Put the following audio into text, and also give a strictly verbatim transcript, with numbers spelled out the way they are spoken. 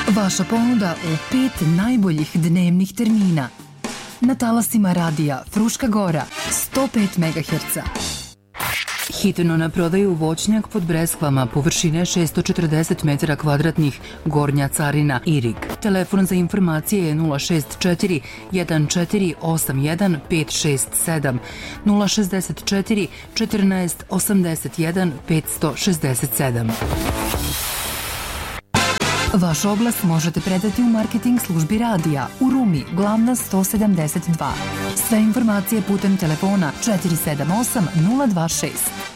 Vaša ponuda u pet najboljih dnevnih termina. Na talasima radija Fruška Gora, sto pet megaherca. Hitno na prodaju voćnjak pod Breskvama, površine šesto četrdeset metara kvadratnih, Gornja Carina, Irig. Telefon za informacije je nula šest četiri jedan četiri osam jedan pet šest sedam, nula šest četiri četrnaest osamdeset jedan petsto šezdeset sedam. Vaš oglas možete predati u marketing službi radija u Rumi, Glavna sto sedamdeset dva. Sve informacije putem telefona četiri sedam osam nula dva šest.